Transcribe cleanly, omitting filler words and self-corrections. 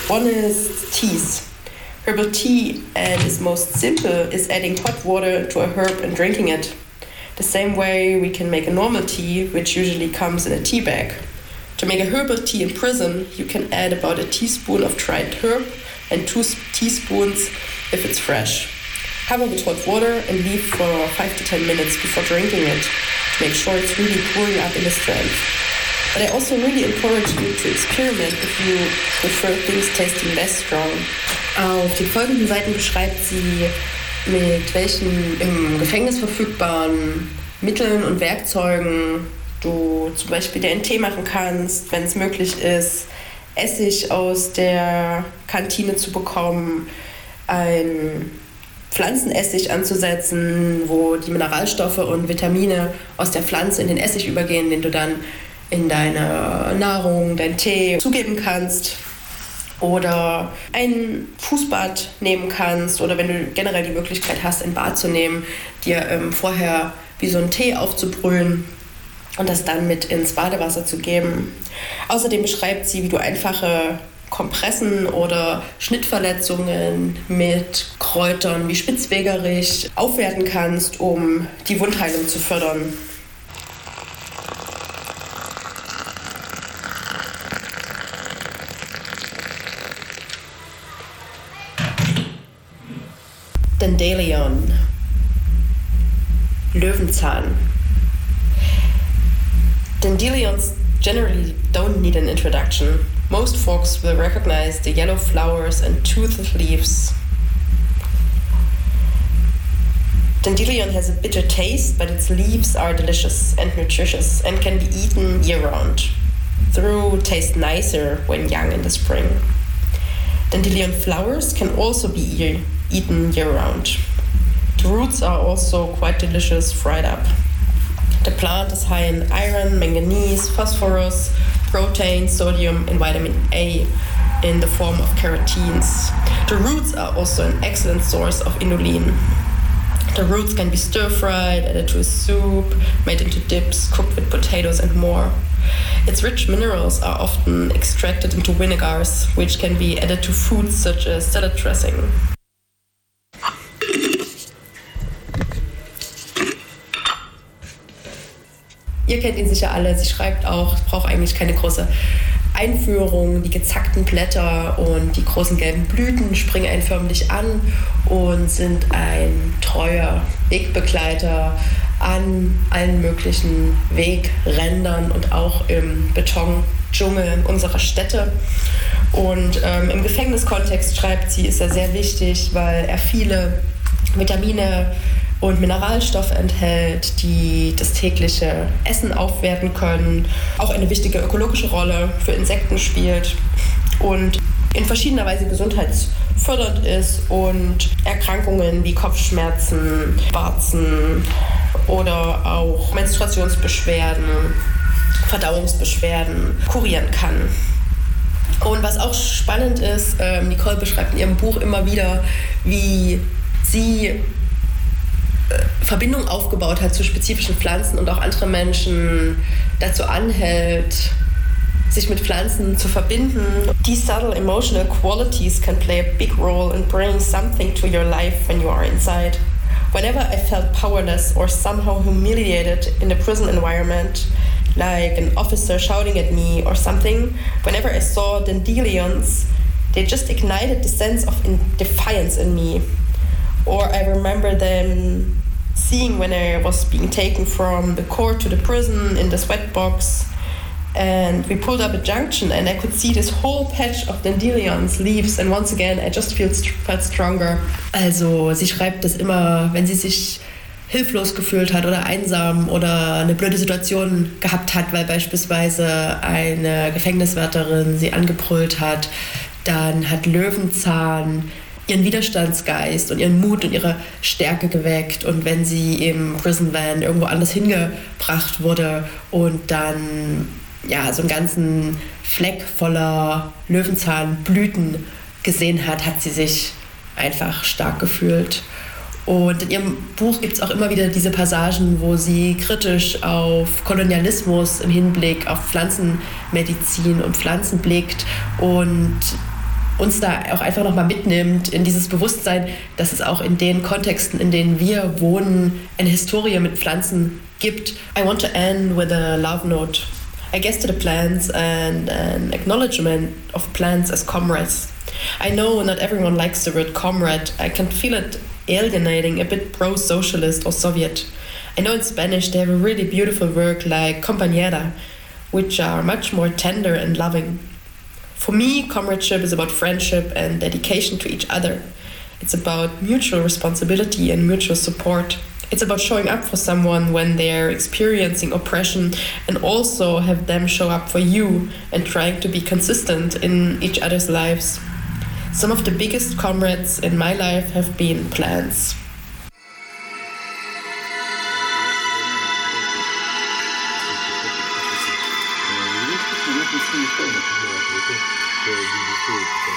One is teas. Herbal tea, at its most simple, is adding hot water to a herb and drinking it. The same way we can make a normal tea, which usually comes in a tea bag. To make a herbal tea in prison, you can add about a teaspoon of dried herb and 2 teaspoons if it's fresh. Cover with hot water and leave for 5 to 10 minutes before drinking it to make sure it's really brewing up in the strength. But I also really encourage you to experiment if you prefer things tasting less strong. Auf den folgenden Seiten beschreibt sie, mit welchen im Gefängnis verfügbaren Mitteln und Werkzeugen du zum Beispiel dir einen Tee machen kannst, wenn es möglich ist, Essig aus der Kantine zu bekommen, ein Pflanzenessig anzusetzen, wo die Mineralstoffe und Vitamine aus der Pflanze in den Essig übergehen, den du dann in deine Nahrung, deinen Tee zugeben kannst. Oder ein Fußbad nehmen kannst oder wenn du generell die Möglichkeit hast, ein Bad zu nehmen, dir vorher wie so einen Tee aufzubrühen und das dann mit ins Badewasser zu geben. Außerdem beschreibt sie, wie du einfache Kompressen oder Schnittverletzungen mit Kräutern wie Spitzwegerich aufwerten kannst, um die Wundheilung zu fördern. Dandelion, Löwenzahn. Dandelions generally don't need an introduction. Most folks will recognize the yellow flowers and toothed leaves. Dandelion has a bitter taste, but its leaves are delicious and nutritious and can be eaten year-round. The root tastes nicer when young in the spring. Dandelion flowers can also be eaten year-round. The roots are also quite delicious fried up. The plant is high in iron, manganese, phosphorus, protein, sodium, and vitamin A in the form of carotenes. The roots are also an excellent source of inulin. The roots can be stir-fried, added to a soup, made into dips, cooked with potatoes and more. Its rich minerals are often extracted into vinegars, which can be added to foods such as salad dressing. Ihr kennt ihn sicher alle, sie schreibt auch, es braucht eigentlich keine große Einführung. Die gezackten Blätter und die großen gelben Blüten springen einen förmlich an und sind ein treuer Wegbegleiter an allen möglichen Wegrändern und auch im Betondschungel unserer Städte. Und im Gefängniskontext, schreibt sie, ist er sehr wichtig, weil er viele Vitamine und Mineralstoffe enthält, die das tägliche Essen aufwerten können, auch eine wichtige ökologische Rolle für Insekten spielt und in verschiedener Weise gesundheitsfördernd ist und Erkrankungen wie Kopfschmerzen, Warzen oder auch Menstruationsbeschwerden, Verdauungsbeschwerden kurieren kann. Und was auch spannend ist, Nicole beschreibt in ihrem Buch immer wieder, wie sie Verbindung aufgebaut hat zu spezifischen Pflanzen und auch andere Menschen dazu anhält, sich mit Pflanzen zu verbinden. These subtle emotional qualities can play a big role in bringing something to your life when you are inside. Whenever I felt powerless or somehow humiliated in the prison environment, like an officer shouting at me or something, whenever I saw dandelions, they just ignited the sense of defiance in me. Or I remember them seeing when I was being taken from the court to the prison in the sweatbox, and we pulled up a junction and I could see this whole patch of dandelions, leaves, and once again I just felt stronger. Also sie schreibt das immer, wenn sie sich hilflos gefühlt hat oder einsam oder eine blöde Situation gehabt hat, weil beispielsweise eine Gefängniswärterin sie angebrüllt hat, dann hat Löwenzahn ihren Widerstandsgeist und ihren Mut und ihre Stärke geweckt. Und wenn sie im Prison Van irgendwo anders hingebracht wurde und dann so einen ganzen Fleck voller Löwenzahnblüten gesehen hat, hat sie sich einfach stark gefühlt. Und in ihrem Buch gibt es auch immer wieder diese Passagen, wo sie kritisch auf Kolonialismus im Hinblick auf Pflanzenmedizin und Pflanzen blickt und uns da auch einfach nochmal mitnimmt in dieses Bewusstsein, dass es auch in den Kontexten, in denen wir wohnen, eine Historie mit Pflanzen gibt. I want to end with a love note, I guess, to the plants and an acknowledgement of plants as comrades. I know not everyone likes the word comrade. I can feel it alienating, a bit pro-socialist or Soviet. I know in Spanish they have a really beautiful word like compañera, which are much more tender and loving. For me, comradeship is about friendship and dedication to each other. It's about mutual responsibility and mutual support. It's about showing up for someone when they're experiencing oppression, and also have them show up for you and trying to be consistent in each other's lives. Some of the biggest comrades in my life have been plants. Thank you.